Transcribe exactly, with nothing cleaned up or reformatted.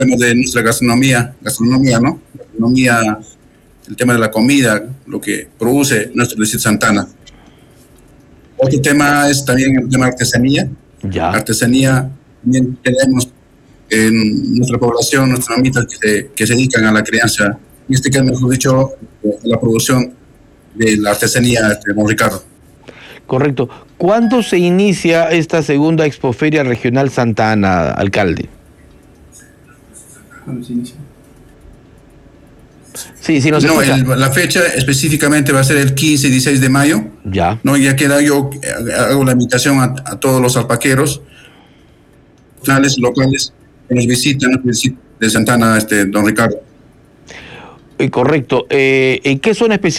tema de nuestra gastronomía, gastronomía, ¿no? Gastronomía, el tema de la comida, lo que produce nuestro distrito Santa Ana. Otro tema es también el tema de artesanía. Ya. Artesanía, también tenemos en nuestra población, nuestros mamitas que se, que se dedican a la crianza, en este caso, mejor dicho, a la producción de la artesanía de don Ricardo. Correcto. ¿Cuándo se inicia esta segunda Expoferia Regional Santa Ana, alcalde? ¿Cuándo se inicia? Sí, sí, nos No, escucha. el, la fecha específicamente va a ser el quince y dieciséis de mayo. Ya. No, ya queda yo, hago la invitación a, a todos los alpaqueros, locales, que nos visitan, de Santa Ana, este, don Ricardo. Eh, correcto. Eh, ¿En qué zona específica?